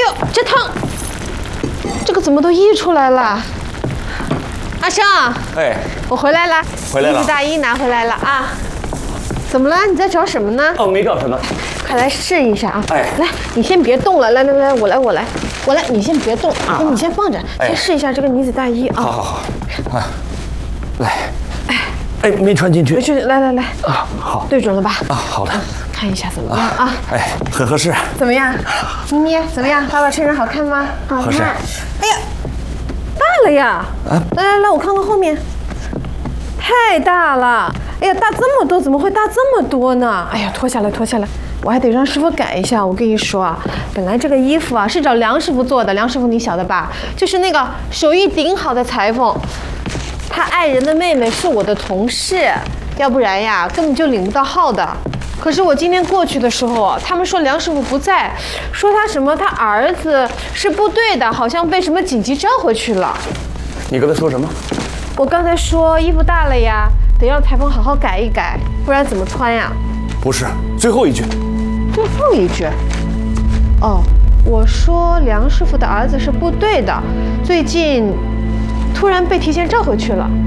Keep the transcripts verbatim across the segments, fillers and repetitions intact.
呦，这汤，这个怎么都溢出来了？阿生， 哎， 我回来了， 回来了， 呢子大衣拿回来了啊。怎么了？你在找什么呢？ 哦，没找什么。 快来试一下啊！ 哎， 来，你先别动了，来来来，我来我来我来，你先别动啊，你先放着，先试一下这个呢子大衣啊。 好好好，啊，来，哎哎，没穿进去。 没去，来来来啊，好， 对准了吧？ 啊，好的。 看一下怎么样啊？ 哎，很合适。 怎么样？咪咪怎么样？爸爸穿上好看吗？ 合适。 哎呀，大了呀！啊，来来来，我看看后面，太大了。哎呀，大这么多，怎么会大这么多呢？哎呀，脱下来，脱下来，我还得让师傅改一下。我跟你说啊，本来这个衣服啊是找梁师傅做的，梁师傅你晓得吧？就是那个手艺顶好的裁缝，他爱人的妹妹是我的同事，要不然呀根本就领不到号的。可是我今天过去的时候，他们说梁师傅不在，说他什么他儿子是部队的，好像被什么紧急召回去了。 你跟他说什么？ 我刚才说衣服大了呀，得让裁缝好好改一改，不然怎么穿呀？ 不是，最后一句。 最后一句。哦，我说梁师傅的儿子是部队的，最近突然被提前召回去了。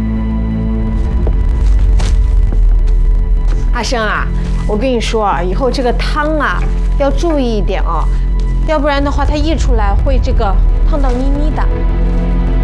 阿生啊，我跟你说啊，以后这个汤啊要注意一点哦，要不然的话它溢出来会这个烫到咪咪的。